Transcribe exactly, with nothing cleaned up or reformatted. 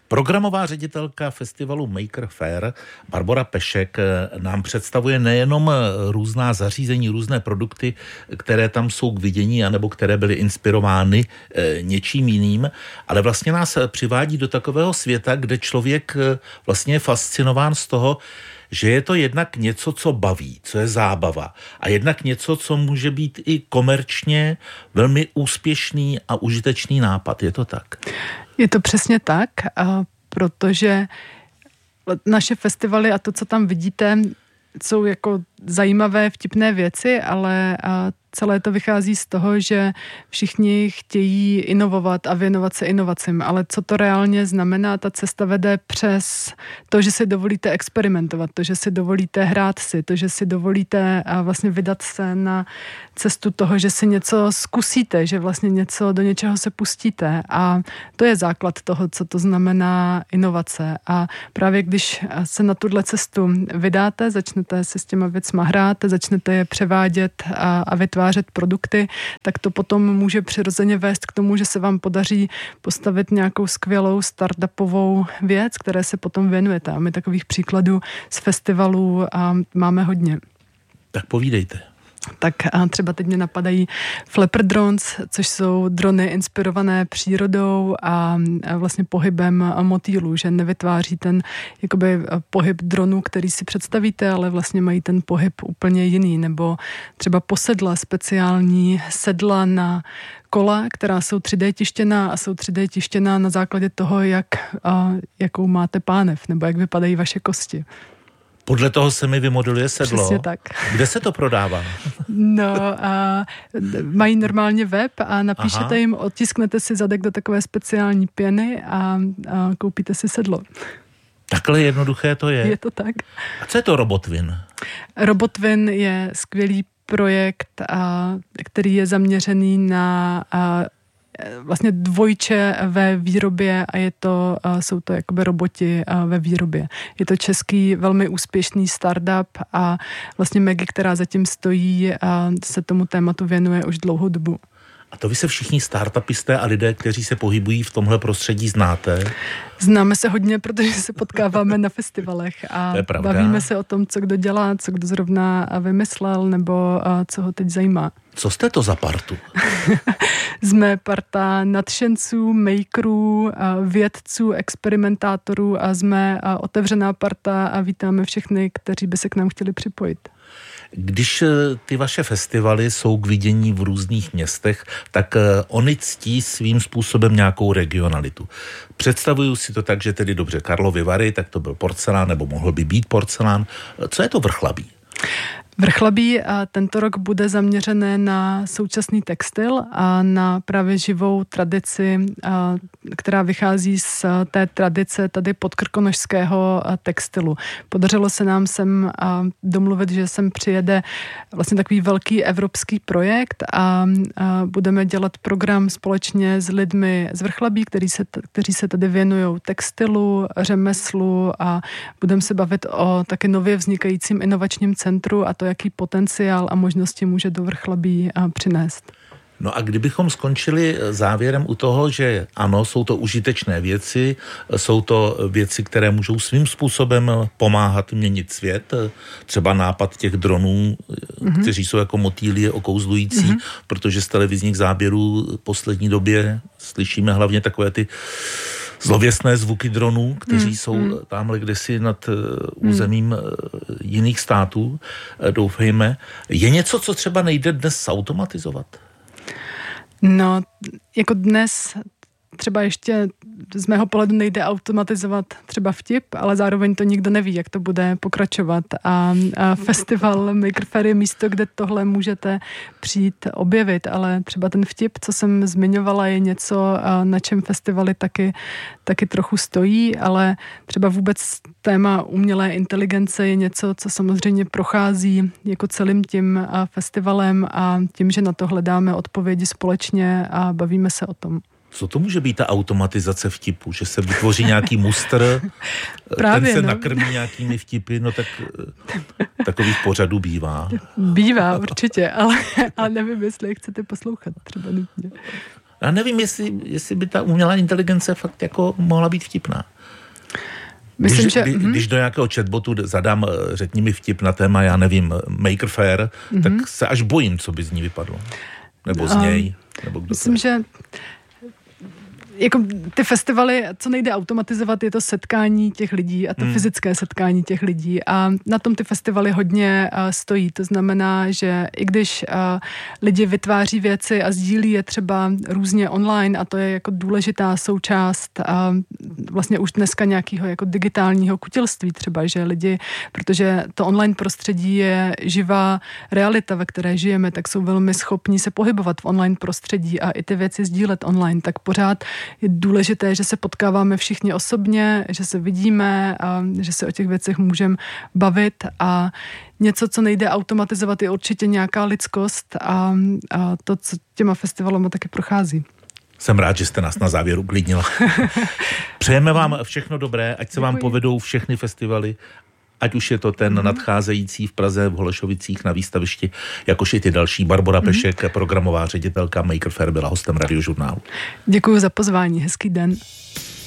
Programová ředitelka festivalu Maker Faire Barbora Pešek nám představuje nejenom různá zařízení, různé produkty, které tam jsou k vidění, anebo které byly inspirovány něčím jiným, ale vlastně nás přivádí do takového světa, kde člověk vlastně je fascinován z toho, že je to jednak něco, co baví, co je zábava, a jednak něco, co může být i komerčně velmi úspěšný a užitečný nápad. Je to tak? Je to přesně tak, protože naše festivaly a to, co tam vidíte, jsou jako zajímavé, vtipné věci, ale celé to vychází z toho, že všichni chtějí inovovat a věnovat se inovacím, ale co to reálně znamená, ta cesta vede přes to, že si dovolíte experimentovat, to, že si dovolíte hrát si, to, že si dovolíte vlastně vydat se na cestu toho, že si něco zkusíte, že vlastně něco, do něčeho se pustíte, a to je základ toho, co to znamená inovace. A právě když se na tuhle cestu vydáte, začnete si s těma věcma hrát, začnete je převádět a, a vytvářet produkty, tak to potom může přirozeně vést k tomu, že se vám podaří postavit nějakou skvělou startupovou věc, které se potom věnujete. A my takových příkladů z festivalů a máme hodně. Tak povídejte. Tak a třeba teď mě napadají Flapper Drones, což jsou drony inspirované přírodou a vlastně pohybem motýlů, že nevytváří ten jakoby pohyb dronů, který si představíte, ale vlastně mají ten pohyb úplně jiný. Nebo třeba posedla, speciální sedla na kola, která jsou tři dé tištěná a jsou tři dé tištěná na základě toho, jak, a, jakou máte pánev nebo jak vypadají vaše kosti. Podle toho se mi vymodeluje sedlo. Přesně tak. Kde se to prodává? No, a mají normálně web a napíšete Aha. jim, otisknete si zadek do takové speciální pěny a, a koupíte si sedlo. Takhle jednoduché to je. Je to tak. A co je to Robotvin? Robotvin je skvělý projekt, a, který je zaměřený na a, vlastně dvojče ve výrobě a je to, jsou to jakoby roboti ve výrobě. Je to český velmi úspěšný startup a vlastně Maggie, která zatím stojí, se tomu tématu věnuje už dlouhou dobu. A to vy se všichni startupisté a lidé, kteří se pohybují v tomhle prostředí, znáte? Známe se hodně, protože se potkáváme na festivalech a bavíme se o tom, co kdo dělá, co kdo zrovna vymyslel nebo co ho teď zajímá. Co jste to za partu? Jsme parta nadšenců, makerů, vědců, experimentátorů a jsme otevřená parta a vítáme všechny, kteří by se k nám chtěli připojit. Když ty vaše festivaly jsou k vidění v různých městech, tak oni ctí svým způsobem nějakou regionalitu. Představuju si to tak, že tedy dobře Karlovy Vary, tak to byl porcelán, nebo mohl by být porcelán. Co je to Vrchlabí? Vrchlabí a tento rok bude zaměřené na současný textil a na právě živou tradici, a, která vychází z té tradice tady podkrkonošského textilu. Podařilo se nám sem a, domluvit, že sem přijede vlastně takový velký evropský projekt a, a budeme dělat program společně s lidmi z Vrchlabí, kteří se, kteří se tady věnují textilu, řemeslu a budeme se bavit o taky nově vznikajícím inovačním centru a to, jaký potenciál a možnosti může do Vrchlabí přinést. No a kdybychom skončili závěrem u toho, že ano, jsou to užitečné věci, jsou to věci, které můžou svým způsobem pomáhat měnit svět, třeba nápad těch dronů, mm-hmm. kteří jsou jako motýly okouzlující, mm-hmm. protože z televizních záběrů v poslední době slyšíme hlavně takové ty zlověstné zvuky dronů, kteří mm, jsou mm. tamhle kdesi nad územím mm. jiných států, doufejme. Je něco, co třeba nejde dnes zautomatizovat? No, jako dnes třeba ještě z mého pohledu nejde automatizovat třeba vtip, ale zároveň to nikdo neví, jak to bude pokračovat. A, a festival Maker Faire je místo, kde tohle můžete přijít objevit, ale třeba ten vtip, co jsem zmiňovala, je něco, na čem festivaly taky, taky trochu stojí, ale třeba vůbec téma umělé inteligence je něco, co samozřejmě prochází jako celým tím festivalem a tím, že na to hledáme odpovědi společně a bavíme se o tom. Co to může být ta automatizace vtipu? Že se vytvoří nějaký mustr, Právě, ten se no. nakrmí nějakými vtipy, no tak takových pořadů bývá. Bývá určitě, ale, ale nevím, jestli je chcete poslouchat třeba nutně. Já nevím, jestli, jestli by ta umělá inteligence fakt jako mohla být vtipná. Myslím, když, že... Kdy, když do nějakého chatbotu zadám, řekni mi vtip na téma, já nevím, Maker Faire, mm-hmm. tak se až bojím, co by z ní vypadlo. Nebo z něj. Nebo kdo myslím, že jako ty festivaly, co nejde automatizovat, je to setkání těch lidí a to hmm. fyzické setkání těch lidí a na tom ty festivaly hodně uh, stojí. To znamená, že i když uh, lidi vytváří věci a sdílí je třeba různě online a to je jako důležitá součást uh, vlastně už dneska nějakého jako digitálního kutilství třeba, že lidi, protože to online prostředí je živá realita, ve které žijeme, tak jsou velmi schopní se pohybovat v online prostředí a i ty věci sdílet online, tak pořád je důležité, že se potkáváme všichni osobně, že se vidíme a že se o těch věcech můžeme bavit a něco, co nejde automatizovat, je určitě nějaká lidskost a, a to, co těma festivalama taky prochází. Jsem rád, že jste nás na závěr uklidnila. Přejeme vám všechno dobré, ať se Děkuji. Vám povedou všechny festivaly, ať už je to ten mm. nadcházející v Praze v Holešovicích na výstavišti, jakož i ty další. Barbora mm. Pešek, programová ředitelka Maker Faire, byla hostem Radiožurnálu. Děkuji za pozvání, hezký den.